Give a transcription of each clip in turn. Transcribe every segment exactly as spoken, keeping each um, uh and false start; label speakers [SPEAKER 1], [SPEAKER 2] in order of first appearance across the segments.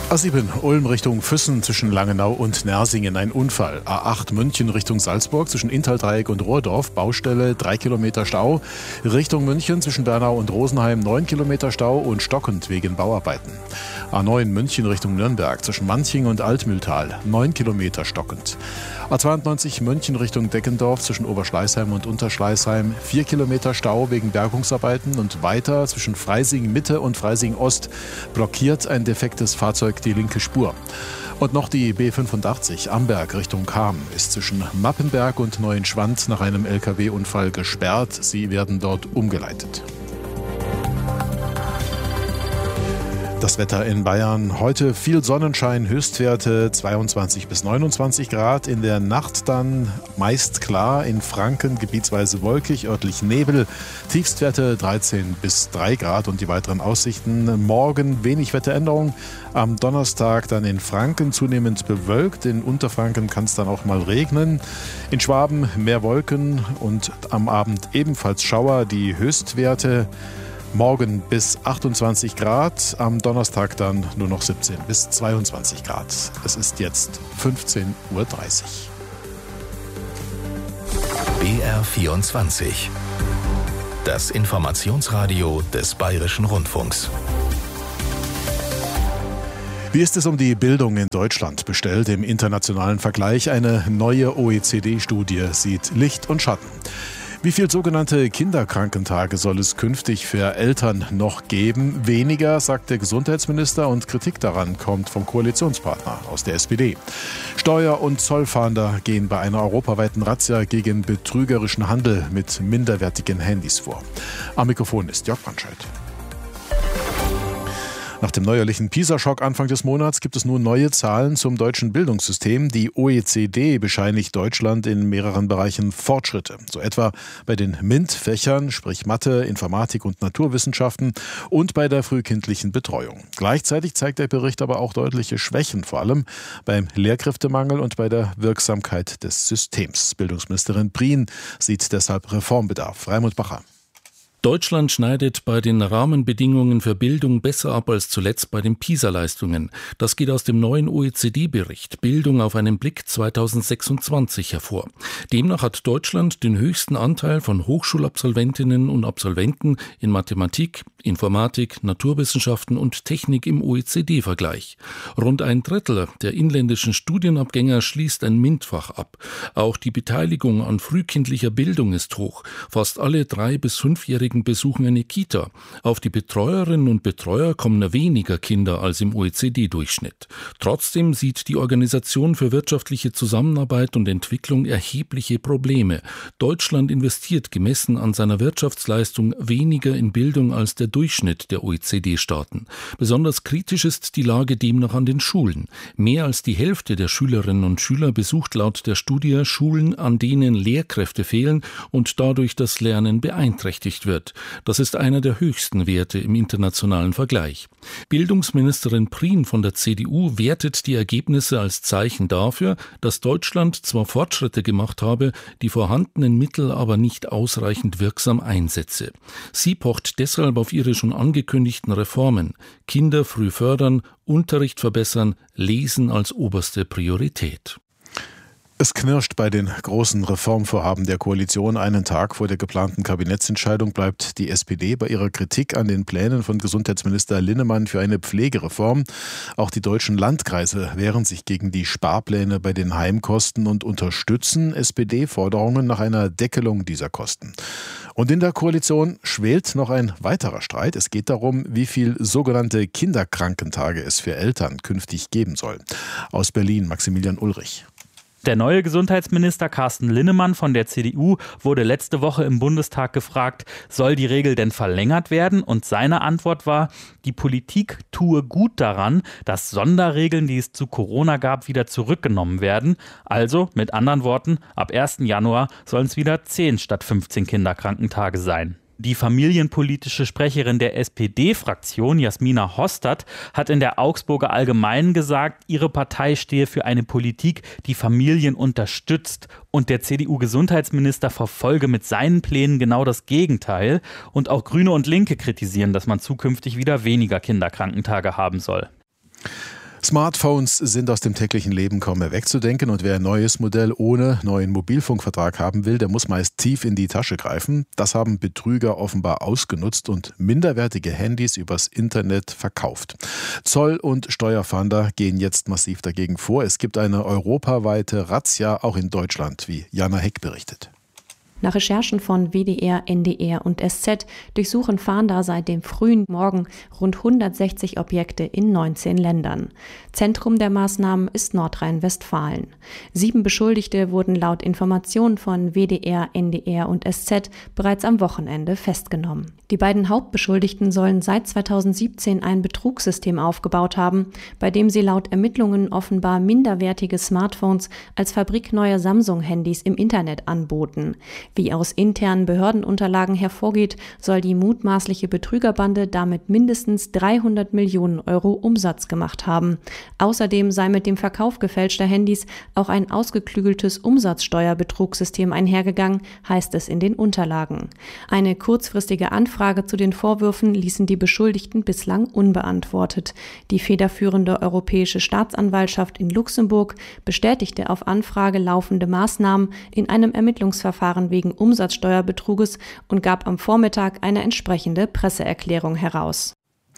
[SPEAKER 1] A sieben Ulm Richtung Füssen zwischen Langenau und Nersingen ein Unfall. A acht München Richtung Salzburg zwischen Inntal-Dreieck und Rohrdorf Baustelle, drei Kilometer Stau. Richtung München zwischen Bernau und Rosenheim neun Kilometer Stau und stockend wegen Bauarbeiten. A neun München Richtung Nürnberg zwischen Manching und Altmühltal neun Kilometer stockend. A zweiundneunzig München Richtung Deckendorf zwischen Oberschleißheim und Unterschleißheim vier Kilometer Stau wegen Bergungsarbeiten und weiter zwischen Freising Mitte und Freising Ost blockiert ein defektes Fahrzeug die linke Spur. Und noch die B fünfundachtzig Amberg Richtung Cham ist zwischen Mappenberg und Neuenschwand nach einem L K W-Unfall gesperrt. Sie werden dort umgeleitet. Das Wetter in Bayern. Heute viel Sonnenschein, Höchstwerte zweiundzwanzig bis neunundzwanzig Grad. In der Nacht dann meist klar, in Franken gebietsweise wolkig, örtlich Nebel. Tiefstwerte dreizehn bis drei Grad und die weiteren Aussichten. Morgen wenig Wetteränderung. Am Donnerstag dann in Franken zunehmend bewölkt. In Unterfranken kann es dann auch mal regnen. In Schwaben mehr Wolken und am Abend ebenfalls Schauer. Die Höchstwerte morgen bis achtundzwanzig Grad, am Donnerstag dann nur noch siebzehn bis zweiundzwanzig Grad. Es ist jetzt fünfzehn Uhr dreißig.
[SPEAKER 2] B R vierundzwanzig. Das Informationsradio des Bayerischen Rundfunks.
[SPEAKER 1] Wie ist es um die Bildung in Deutschland bestellt im internationalen Vergleich? Eine neue O E C D-Studie sieht Licht und Schatten. Wie viel sogenannte Kinderkrankentage soll es künftig für Eltern noch geben? Weniger, sagt der Gesundheitsminister, und Kritik daran kommt vom Koalitionspartner aus der S P D. Steuer- und Zollfahnder gehen bei einer europaweiten Razzia gegen betrügerischen Handel mit minderwertigen Handys vor. Am Mikrofon ist Jörg Brandscheid. Nach dem neuerlichen PISA-Schock Anfang des Monats gibt es nun neue Zahlen zum deutschen Bildungssystem. Die O E C D bescheinigt Deutschland in mehreren Bereichen Fortschritte. So etwa bei den MINT-Fächern, sprich Mathe, Informatik und Naturwissenschaften, und bei der frühkindlichen Betreuung. Gleichzeitig zeigt der Bericht aber auch deutliche Schwächen, vor allem beim Lehrkräftemangel und bei der Wirksamkeit des Systems. Bildungsministerin Prien sieht deshalb Reformbedarf. Raimund Bacher.
[SPEAKER 3] Deutschland schneidet bei den Rahmenbedingungen für Bildung besser ab als zuletzt bei den PISA-Leistungen. Das geht aus dem neuen O E C D-Bericht Bildung auf einen Blick zweitausendsechsundzwanzig hervor. Demnach hat Deutschland den höchsten Anteil von Hochschulabsolventinnen und Absolventen in Mathematik, Informatik, Naturwissenschaften und Technik im O E C D-Vergleich. Rund ein Drittel der inländischen Studienabgänger schließt ein MINT-Fach ab. Auch die Beteiligung an frühkindlicher Bildung ist hoch. Fast alle drei- bis fünfjährigen besuchen eine Kita. Auf die Betreuerinnen und Betreuer kommen weniger Kinder als im O E C D-Durchschnitt. Trotzdem sieht die Organisation für wirtschaftliche Zusammenarbeit und Entwicklung erhebliche Probleme. Deutschland investiert gemessen an seiner Wirtschaftsleistung weniger in Bildung als der Durchschnitt der O E C D-Staaten. Besonders kritisch ist die Lage demnach an den Schulen. Mehr als die Hälfte der Schülerinnen und Schüler besucht laut der Studie Schulen, an denen Lehrkräfte fehlen und dadurch das Lernen beeinträchtigt wird. Das ist einer der höchsten Werte im internationalen Vergleich. Bildungsministerin Prien von der C D U wertet die Ergebnisse als Zeichen dafür, dass Deutschland zwar Fortschritte gemacht habe, die vorhandenen Mittel aber nicht ausreichend wirksam einsetze. Sie pocht deshalb auf ihre schon angekündigten Reformen: Kinder früh fördern, Unterricht verbessern, Lesen als oberste Priorität.
[SPEAKER 1] Es knirscht bei den großen Reformvorhaben der Koalition. Einen Tag vor der geplanten Kabinettsentscheidung bleibt die S P D bei ihrer Kritik an den Plänen von Gesundheitsminister Linnemann für eine Pflegereform. Auch die deutschen Landkreise wehren sich gegen die Sparpläne bei den Heimkosten und unterstützen S P D-Forderungen nach einer Deckelung dieser Kosten. Und in der Koalition schwelt noch ein weiterer Streit. Es geht darum, wie viel sogenannte Kinderkrankentage es für Eltern künftig geben soll. Aus Berlin Maximilian Ulrich.
[SPEAKER 4] Der neue Gesundheitsminister Carsten Linnemann von der C D U wurde letzte Woche im Bundestag gefragt, soll die Regel denn verlängert werden? Und seine Antwort war, die Politik tue gut daran, dass Sonderregeln, die es zu Corona gab, wieder zurückgenommen werden. Also, mit anderen Worten, ab ersten Januar sollen es wieder zehn statt fünfzehn Kinderkrankentage sein. Die familienpolitische Sprecherin der S P D-Fraktion, Jasmina Hostert, hat in der Augsburger Allgemeinen gesagt, ihre Partei stehe für eine Politik, die Familien unterstützt. Und der C D U-Gesundheitsminister verfolge mit seinen Plänen genau das Gegenteil. Und auch Grüne und Linke kritisieren, dass man zukünftig wieder weniger Kinderkrankentage haben soll.
[SPEAKER 1] Smartphones sind aus dem täglichen Leben kaum mehr wegzudenken und wer ein neues Modell ohne neuen Mobilfunkvertrag haben will, der muss meist tief in die Tasche greifen. Das haben Betrüger offenbar ausgenutzt und minderwertige Handys übers Internet verkauft. Zoll- und Steuerfahnder gehen jetzt massiv dagegen vor. Es gibt eine europaweite Razzia, auch in Deutschland, wie Jana Heck berichtet.
[SPEAKER 5] Nach Recherchen von W D R, N D R und S Z durchsuchen Fahnder seit dem frühen Morgen rund hundertsechzig Objekte in neunzehn Ländern. Zentrum der Maßnahmen ist Nordrhein-Westfalen. Sieben Beschuldigte wurden laut Informationen von W D R, N D R und S Z bereits am Wochenende festgenommen. Die beiden Hauptbeschuldigten sollen seit zweitausendsiebzehn ein Betrugssystem aufgebaut haben, bei dem sie laut Ermittlungen offenbar minderwertige Smartphones als fabrikneue Samsung-Handys im Internet anboten. Wie aus internen Behördenunterlagen hervorgeht, soll die mutmaßliche Betrügerbande damit mindestens dreihundert Millionen Euro Umsatz gemacht haben. Außerdem sei mit dem Verkauf gefälschter Handys auch ein ausgeklügeltes Umsatzsteuerbetrugsystem einhergegangen, heißt es in den Unterlagen. Eine kurzfristige Anfrage zu den Vorwürfen ließen die Beschuldigten bislang unbeantwortet. Die federführende Europäische Staatsanwaltschaft in Luxemburg bestätigte auf Anfrage laufende Maßnahmen in einem Ermittlungsverfahren wegen Umsatzsteuerbetruges und gab am Vormittag eine entsprechende Presseerklärung heraus.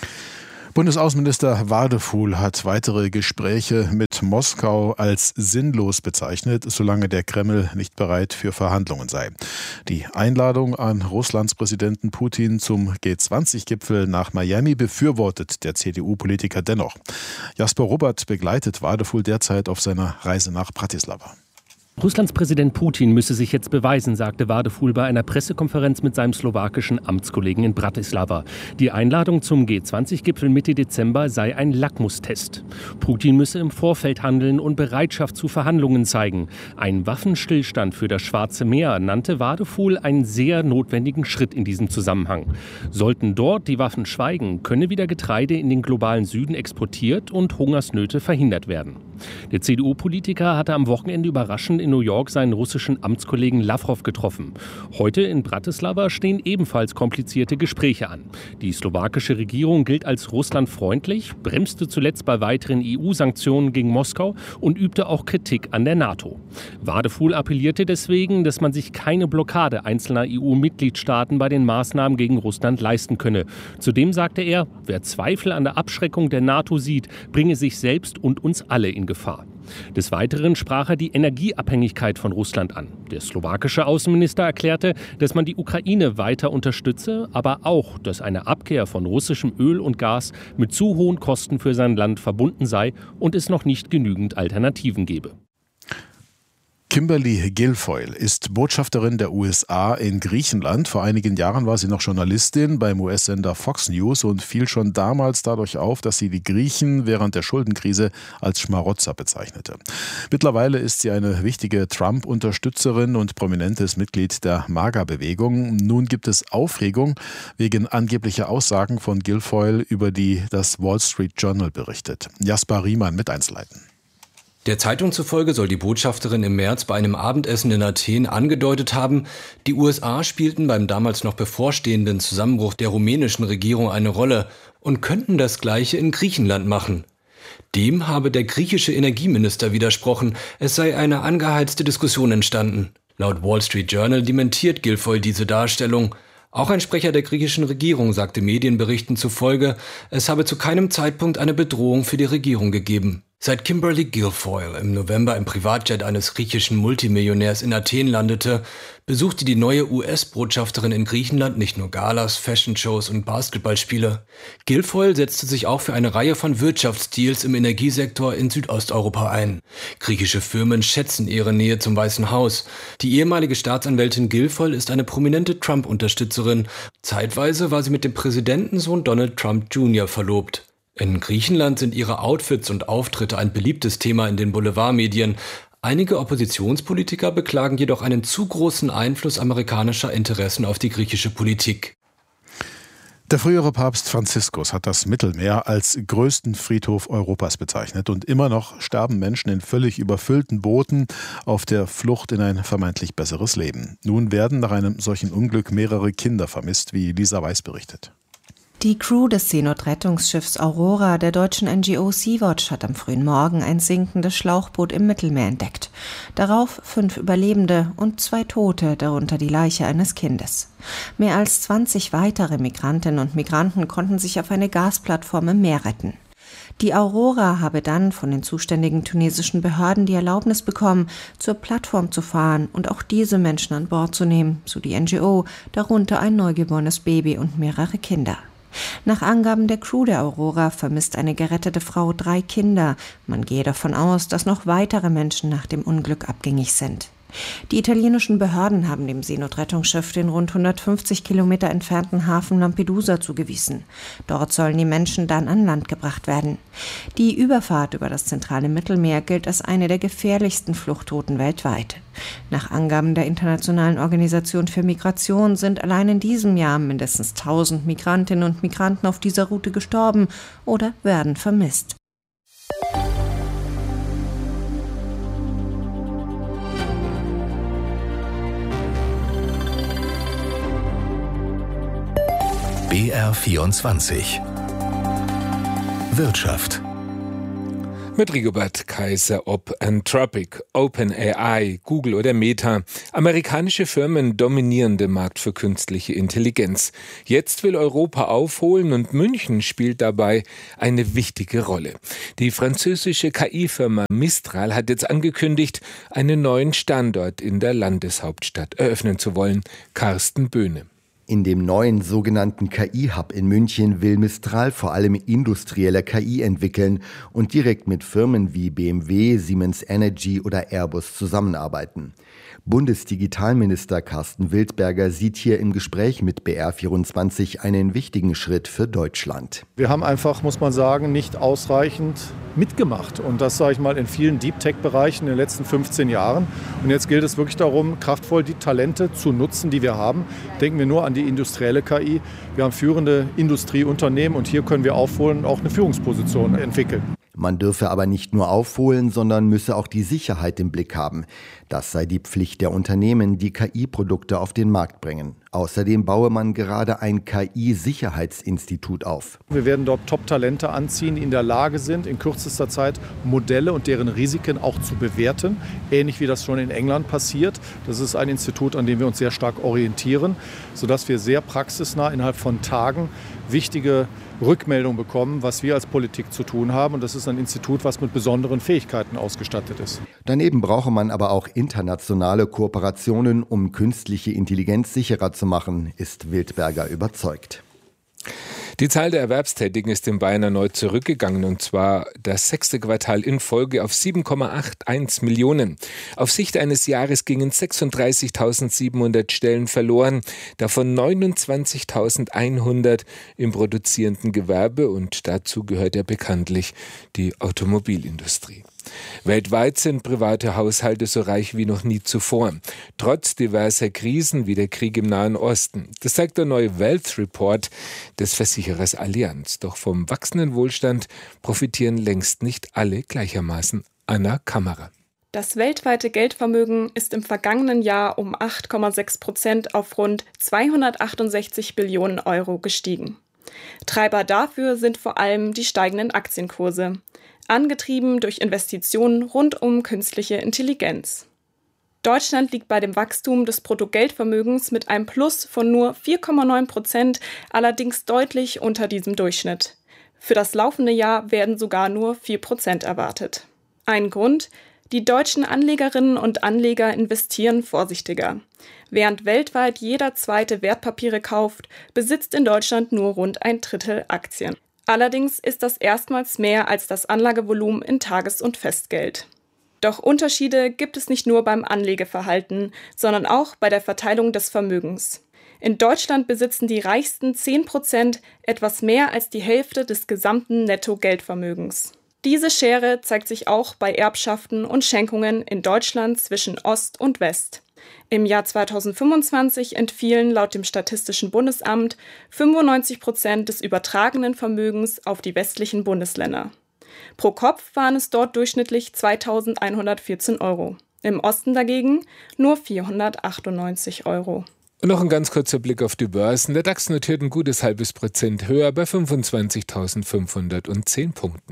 [SPEAKER 1] Bundesaußenminister Wadefuhl hat weitere Gespräche mit Moskau als sinnlos bezeichnet, solange der Kreml nicht bereit für Verhandlungen sei. Die Einladung an Russlands Präsidenten Putin zum G zwanzig Gipfel nach Miami befürwortet der C D U-Politiker dennoch. Jasper Robert begleitet Wadefuhl derzeit auf seiner Reise nach Bratislava.
[SPEAKER 6] Russlands Präsident Putin müsse sich jetzt beweisen, sagte Wadefuhl bei einer Pressekonferenz mit seinem slowakischen Amtskollegen in Bratislava. Die Einladung zum G zwanzig Gipfel Mitte Dezember sei ein Lackmustest. Putin müsse im Vorfeld handeln und Bereitschaft zu Verhandlungen zeigen. Ein Waffenstillstand für das Schwarze Meer nannte Wadefuhl einen sehr notwendigen Schritt in diesem Zusammenhang. Sollten dort die Waffen schweigen, könne wieder Getreide in den globalen Süden exportiert und Hungersnöte verhindert werden. Der C D U-Politiker hatte am Wochenende überraschend in New York seinen russischen Amtskollegen Lavrov getroffen. Heute in Bratislava stehen ebenfalls komplizierte Gespräche an. Die slowakische Regierung gilt als russlandfreundlich, bremste zuletzt bei weiteren E U-Sanktionen gegen Moskau und übte auch Kritik an der NATO. Wadefuhl appellierte deswegen, dass man sich keine Blockade einzelner E U-Mitgliedstaaten bei den Maßnahmen gegen Russland leisten könne. Zudem sagte er, wer Zweifel an der Abschreckung der NATO sieht, bringe sich selbst und uns alle in Gefahr. Des Weiteren sprach er die Energieabhängigkeit von Russland an. Der slowakische Außenminister erklärte, dass man die Ukraine weiter unterstütze, aber auch, dass eine Abkehr von russischem Öl und Gas mit zu hohen Kosten für sein Land verbunden sei und es noch nicht genügend Alternativen gebe.
[SPEAKER 1] Kimberly Guilfoyle ist Botschafterin der U S A in Griechenland. Vor einigen Jahren war sie noch Journalistin beim U S-Sender Fox News und fiel schon damals dadurch auf, dass sie die Griechen während der Schuldenkrise als Schmarotzer bezeichnete. Mittlerweile ist sie eine wichtige Trump-Unterstützerin und prominentes Mitglied der MAGA-Bewegung. Nun gibt es Aufregung wegen angeblicher Aussagen von Guilfoyle, über die das Wall Street Journal berichtet. Jasper Riemann mit Einzelheiten.
[SPEAKER 7] Der Zeitung zufolge soll die Botschafterin im März bei einem Abendessen in Athen angedeutet haben, die U S A spielten beim damals noch bevorstehenden Zusammenbruch der rumänischen Regierung eine Rolle und könnten das Gleiche in Griechenland machen. Dem habe der griechische Energieminister widersprochen, es sei eine angeheizte Diskussion entstanden. Laut Wall Street Journal dementiert Guilfoyle diese Darstellung. Auch ein Sprecher der griechischen Regierung sagte Medienberichten zufolge, es habe zu keinem Zeitpunkt eine Bedrohung für die Regierung gegeben. Seit Kimberly Guilfoyle im November im Privatjet eines griechischen Multimillionärs in Athen landete, besuchte die neue U S-Botschafterin in Griechenland nicht nur Galas, Fashion-Shows und Basketballspiele. Guilfoyle setzte sich auch für eine Reihe von Wirtschaftsdeals im Energiesektor in Südosteuropa ein. Griechische Firmen schätzen ihre Nähe zum Weißen Haus. Die ehemalige Staatsanwältin Guilfoyle ist eine prominente Trump-Unterstützerin. Zeitweise war sie mit dem Präsidentensohn Donald Trump Junior verlobt. In Griechenland sind ihre Outfits und Auftritte ein beliebtes Thema in den Boulevardmedien. Einige Oppositionspolitiker beklagen jedoch einen zu großen Einfluss amerikanischer Interessen auf die griechische Politik.
[SPEAKER 1] Der frühere Papst Franziskus hat das Mittelmeer als größten Friedhof Europas bezeichnet und immer noch sterben Menschen in völlig überfüllten Booten auf der Flucht in ein vermeintlich besseres Leben. Nun werden nach einem solchen Unglück mehrere Kinder vermisst, wie Lisa Weiß berichtet.
[SPEAKER 8] Die Crew des Seenotrettungsschiffs Aurora der deutschen N G O Sea-Watch hat am frühen Morgen ein sinkendes Schlauchboot im Mittelmeer entdeckt. Darauf fünf Überlebende und zwei Tote, darunter die Leiche eines Kindes. Mehr als zwanzig weitere Migrantinnen und Migranten konnten sich auf eine Gasplattform im Meer retten. Die Aurora habe dann von den zuständigen tunesischen Behörden die Erlaubnis bekommen, zur Plattform zu fahren und auch diese Menschen an Bord zu nehmen, so die N G O, darunter ein neugeborenes Baby und mehrere Kinder. Nach Angaben der Crew der Aurora vermisst eine gerettete Frau drei Kinder. Man gehe davon aus, dass noch weitere Menschen nach dem Unglück abgängig sind. Die italienischen Behörden haben dem Seenotrettungsschiff den rund hundertfünfzig Kilometer entfernten Hafen Lampedusa zugewiesen. Dort sollen die Menschen dann an Land gebracht werden. Die Überfahrt über das zentrale Mittelmeer gilt als eine der gefährlichsten Fluchtrouten weltweit. Nach Angaben der Internationalen Organisation für Migration sind allein in diesem Jahr mindestens tausend Migrantinnen und Migranten auf dieser Route gestorben oder werden vermisst.
[SPEAKER 2] B R vierundzwanzig Wirtschaft.
[SPEAKER 9] Mit Rigobert Kaiser, ob Anthropic, OpenAI, Google oder Meta. Amerikanische Firmen dominieren den Markt für künstliche Intelligenz. Jetzt will Europa aufholen und München spielt dabei eine wichtige Rolle. Die französische K I-Firma Mistral hat jetzt angekündigt, einen neuen Standort in der Landeshauptstadt eröffnen zu wollen. Carsten Böhne.
[SPEAKER 10] In dem neuen sogenannten K I-Hub in München will Mistral vor allem industrielle K I entwickeln und direkt mit Firmen wie B M W, Siemens Energy oder Airbus zusammenarbeiten. Bundesdigitalminister Carsten Wildberger sieht hier im Gespräch mit B R vierundzwanzig einen wichtigen Schritt für Deutschland.
[SPEAKER 11] Wir haben einfach, muss man sagen, nicht ausreichend mitgemacht. Und das sage ich mal in vielen Deep-Tech-Bereichen in den letzten fünfzehn Jahren. Und jetzt gilt es wirklich darum, kraftvoll die Talente zu nutzen, die wir haben. Denken wir nur an die industrielle K I. Wir haben führende Industrieunternehmen und hier können wir aufholen und auch eine Führungsposition entwickeln.
[SPEAKER 10] Man dürfe aber nicht nur aufholen, sondern müsse auch die Sicherheit im Blick haben. Das sei die Pflicht der Unternehmen, die K I-Produkte auf den Markt bringen. Außerdem baue man gerade ein K I-Sicherheitsinstitut auf.
[SPEAKER 11] Wir werden dort Top-Talente anziehen, die in der Lage sind, in kürzester Zeit Modelle und deren Risiken auch zu bewerten. Ähnlich wie das schon in England passiert. Das ist ein Institut, an dem wir uns sehr stark orientieren, sodass wir sehr praxisnah innerhalb von Tagen wichtige Rückmeldung bekommen, was wir als Politik zu tun haben. Und das ist ein Institut, was mit besonderen Fähigkeiten ausgestattet ist.
[SPEAKER 10] Daneben brauche man aber auch internationale Kooperationen, um künstliche Intelligenz sicherer zu machen, ist Wildberger überzeugt.
[SPEAKER 9] Die Zahl der Erwerbstätigen ist in Bayern erneut zurückgegangen, und zwar das sechste Quartal in Folge auf sieben Komma einundachtzig Millionen. Auf Sicht eines Jahres gingen sechsunddreißigtausendsiebenhundert Stellen verloren, davon neunundzwanzigtausendeinhundert im produzierenden Gewerbe, und dazu gehört ja bekanntlich die Automobilindustrie. Weltweit sind private Haushalte so reich wie noch nie zuvor, trotz diverser Krisen wie der Krieg im Nahen Osten. Das zeigt der neue Wealth Report des Versicherers Allianz. Doch vom wachsenden Wohlstand profitieren längst nicht alle gleichermaßen. Anna Kammerer.
[SPEAKER 12] Das weltweite Geldvermögen ist im vergangenen Jahr um acht Komma sechs Prozent auf rund zweihundertachtundsechzig Billionen Euro gestiegen. Treiber dafür sind vor allem die steigenden Aktienkurse, angetrieben durch Investitionen rund um künstliche Intelligenz. Deutschland liegt bei dem Wachstum des Bruttogeldvermögens mit einem Plus von nur vier Komma neun Prozent allerdings deutlich unter diesem Durchschnitt. Für das laufende Jahr werden sogar nur vier Prozent erwartet. Ein Grund: die deutschen Anlegerinnen und Anleger investieren vorsichtiger. Während weltweit jeder zweite Wertpapiere kauft, besitzt in Deutschland nur rund ein Drittel Aktien. Allerdings ist das erstmals mehr als das Anlagevolumen in Tages- und Festgeld. Doch Unterschiede gibt es nicht nur beim Anlegeverhalten, sondern auch bei der Verteilung des Vermögens. In Deutschland besitzen die reichsten zehn Prozent etwas mehr als die Hälfte des gesamten Netto-Geldvermögens. Diese Schere zeigt sich auch bei Erbschaften und Schenkungen in Deutschland zwischen Ost und West. Im Jahr zweitausendfünfundzwanzig entfielen laut dem Statistischen Bundesamt fünfundneunzig Prozent des übertragenen Vermögens auf die westlichen Bundesländer. Pro Kopf waren es dort durchschnittlich zweitausendeinhundertvierzehn Euro. Im Osten dagegen nur vierhundertachtundneunzig Euro.
[SPEAKER 9] Und noch ein ganz kurzer Blick auf die Börsen. Der DAX notiert ein gutes halbes Prozent höher bei fünfundzwanzigtausendfünfhundertzehn Punkten.